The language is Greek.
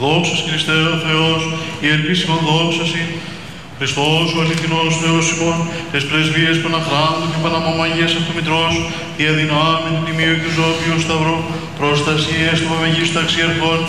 Δόξα Χριστέ ο Θεός, η ελπίσιμον δόξαση. Χριστός ο αληθινός Θεός ημών, τες πρεσβείες Παναχράντου και Παναμαμαγίας Αυτομητρός, η αδυνάμει του Τιμίου και του Ζώπιου Σταυρού, προστασίες του Παπαγίστου Ταξιαρχών,